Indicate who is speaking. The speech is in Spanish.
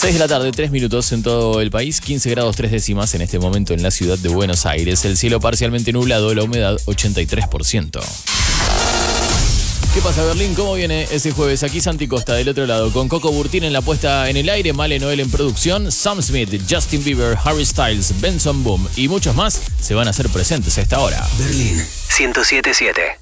Speaker 1: 6 de la tarde, 3 minutos en todo el país, 15 grados 3 décimas en este momento en la ciudad de Buenos Aires. El cielo parcialmente nublado, la humedad 83%. ¿Qué pasa, Berlín? ¿Cómo viene ese jueves? Aquí Santi Costa del otro lado, con Coco Burtín en la puesta en el aire, Male Noel en producción, Sam Smith, Justin Bieber, Harry Styles, Benson Boom y muchos más se van a hacer presentes a esta hora.
Speaker 2: Berlín 107.7.